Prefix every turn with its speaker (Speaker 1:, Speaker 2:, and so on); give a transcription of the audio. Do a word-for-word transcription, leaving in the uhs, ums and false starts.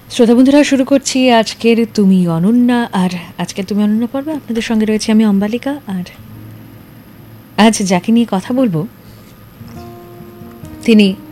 Speaker 1: শ্রোতা বন্ধুরা, শুরু করছি আজকের তুমি অনন্যা। আর আজকের তুমি অনন্যা পর্বে আপনাদের সঙ্গে রয়েছে আমি অম্বালিকা। আর আজ যাকে নিয়ে কথা বলবো তিনি